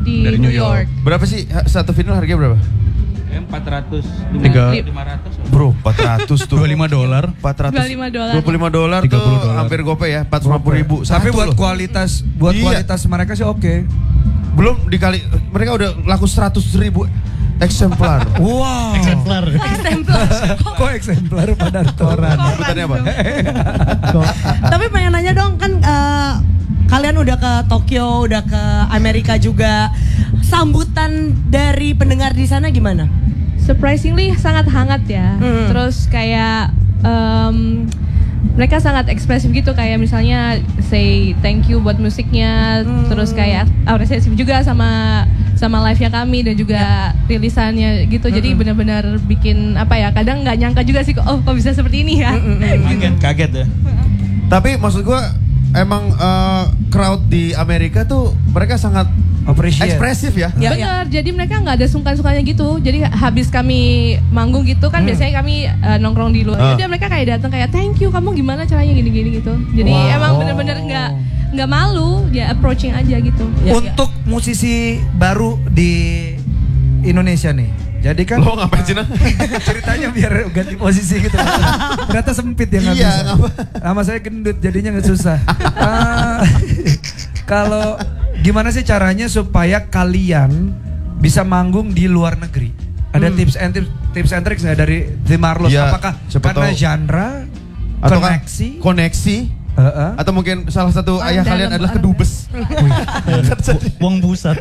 di Dari New New York. York. Berapa sih satu vinyl harganya berapa? 400, Tiga- 500. Bro, 400 tuh. $25. 400. $25. $25 tuh $30. hampir gopay ya, 450.000. Tapi Satu buat loh. kualitas Iya. kualitas mereka sih oke. Belum dikali, mereka udah laku 100.000 eksemplar. Wow. Exemplar. Kok eksemplar pada koran? Sebutannya apa? Tapi pengen nanya dong kan kalian udah ke Tokyo, udah ke Amerika juga. Sambutan dari pendengar di sana gimana? Surprisingly sangat hangat ya. Terus kayak mereka sangat ekspresif gitu, kayak misalnya say thank you buat musiknya, terus kayak apresiasi juga sama live-nya kami dan juga rilisannya gitu. Jadi benar-benar bikin apa ya, kadang nggak nyangka juga sih kok bisa seperti ini ya. Kaget ya. Tapi maksud gua emang crowd di Amerika tuh mereka sangat Appreciate. ekspresif ya. Ya, Bener, jadi mereka nggak ada sungkan-sungkannya gitu. Jadi habis kami manggung gitu kan biasanya kami nongkrong di luar. Jadi mereka kayak datang kayak thank you, kamu gimana caranya gini-gini gitu. Jadi emang bener-bener nggak malu, ya approaching aja gitu. Untuk musisi baru di Indonesia nih. Jadi kan Lo ngapain sih, Nah? ceritanya biar ganti posisi gitu. Ternyata sempit ya nggak Iya, bisa. ngapa? Nama saya gendut jadinya nggak susah. Kalau gimana sih caranya supaya kalian bisa manggung di luar negeri? Ada tips and tricks nggak dari The Marlos? Iya, Apakah siapa karena tahu. genre, Atau koneksi? Heeh. Atau mungkin salah satu ayah kalian adalah kedubes. Wong busat.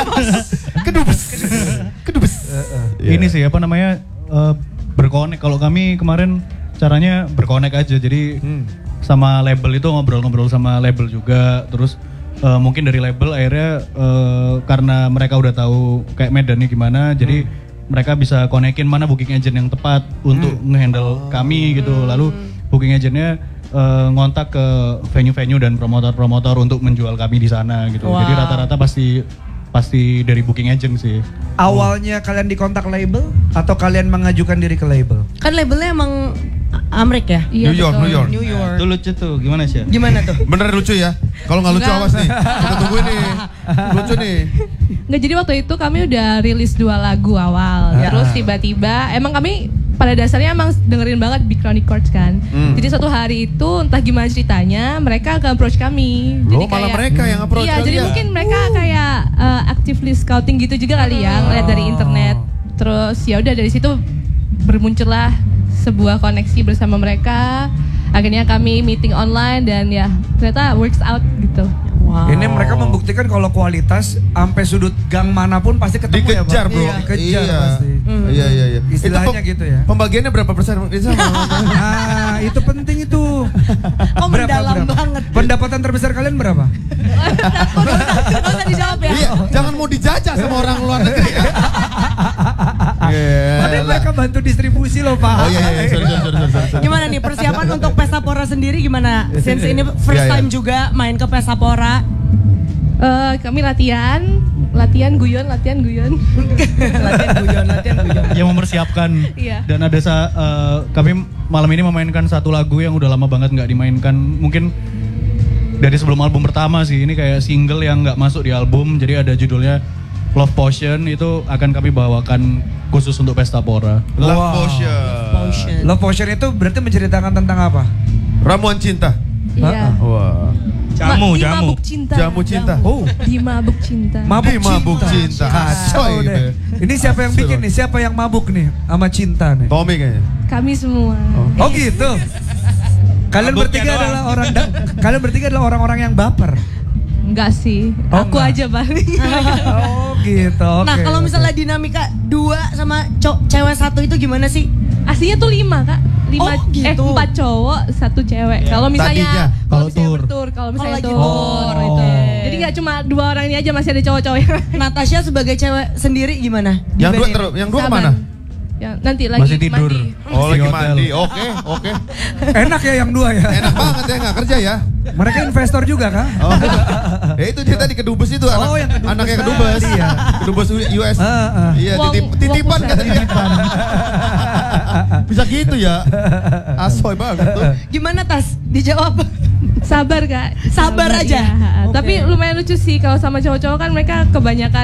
Kedubes. Ini sih apa namanya berkonek. Kalau kami kemarin caranya berkonek aja. Jadi sama label itu ngobrol-ngobrol sama label juga. Terus mungkin dari label akhirnya karena mereka udah tahu kayak medannya gimana. Jadi mereka bisa konekin mana booking agent yang tepat untuk ngehandle kami gitu. Lalu booking agentnya ngontak ke venue-venue dan promotor-promotor untuk menjual kami di sana gitu. Jadi rata-rata pasti dari booking agent sih. Awalnya kalian dikontak label atau kalian mengajukan diri ke label? Kan labelnya emang Amrik ya? Iya, New York, betul. New York. New York. Itu lucu tuh, gimana sih? Gimana tuh? Bener lucu ya? Kalau nggak lucu Enggak. awas nih. Kita tungguin nih. Lucu nih. Nggak, jadi waktu itu kami udah rilis 2 lagu awal. Terus tiba-tiba emang kami pada dasarnya emang dengerin banget Big Crown Records kan. Jadi suatu hari itu entah gimana ceritanya mereka approach kami. Loh, malah mereka yang approach Iya, kalian. jadi mungkin mereka kayak actively scouting gitu juga kali ya, ngeliat dari internet. Terus ya udah dari situ bermuncullah sebuah koneksi bersama mereka. Akhirnya kami meeting online dan ya ternyata works out gitu. Wow. Ini mereka membuktikan kalau kualitas sampai sudut gang manapun pasti ketemu ya, Dikejar, Bang? bro. Iya, kejar Iya. pasti. Iya. Istilahnya Itu gitu ya. Pembagiannya berapa persen? Nah, itu penting itu. Kok mendalam banget. Pendapatan terbesar kalian berapa? Gak usah dijawab ya. Iya, jangan mau dijajah sama orang luar negeri. Padahal mereka bantu distribusi loh, Pak. Oh iya, sorry. Gimana nih persiapan untuk Pesta Pora sendiri gimana? Since ini first Iya, iya. time juga main ke Pesta Pora. Kami latihan guyon. Latihan guyon. Yang mempersiapkan. Iya. Dan ada kami malam ini memainkan satu lagu yang udah lama banget nggak dimainkan. Mungkin dari sebelum album pertama sih. Ini kayak single yang nggak masuk di album. Jadi ada judulnya Love Potion. Itu akan kami bawakan khusus untuk Pesta Pora. Love Wow. Potion. Love Potion itu berarti menceritakan tentang apa? Ramuan cinta. Iya. Wah. Jamu. Di mabuk cinta. Jamu cinta. Oh, Di mabuk cinta. Di mabuk cinta. Kacau Asoy deh. gitu. Ini siapa yang Asoy bikin loh. nih? Siapa yang mabuk nih sama cinta nih? Tommy kayaknya. Kami semua. Oh gitu. Kalian Mabuknya bertiga doang. adalah kalian bertiga adalah orang-orang yang baper. Enggak sih. Oh, Aku enggak. aja paling. Oh gitu. Nah oke, kalau oke. misalnya dinamika 2 sama cewek 1 itu gimana sih? Aslinya tuh 5 Kak. 5 Oh, gitu. 4 cowok, 1 cewek. Iya. Kalau misalnya Tadinya. Kalau misalnya tour. bertur, kalau misalnya lagi tour tour, itu. oke. Jadi nggak cuma 2 orang ini aja, masih ada cowok-cowok yang Natasha sebagai cewek sendiri gimana? Di Yang band ini? dua kemana? Ya, nanti lagi Masih tidur. mandi. Oh, Di lagi hotel. mandi. Oke. Enak ya yang dua ya. Enak banget ya, nggak kerja ya. Mereka investor juga kah? Oh. Itu dia tadi kedubes itu Oh, yang kedubes anaknya kedubes. tadi ya. Kedubes US. Iya, Uang- titipan uang katanya. Bisa gitu ya. Asoy banget tuh. Gimana Tas? Dijawab. Sabar Kak. Sabar aja. ya. Oke. Tapi lumayan lucu sih kalau sama cowok-cowok kan mereka kebanyakan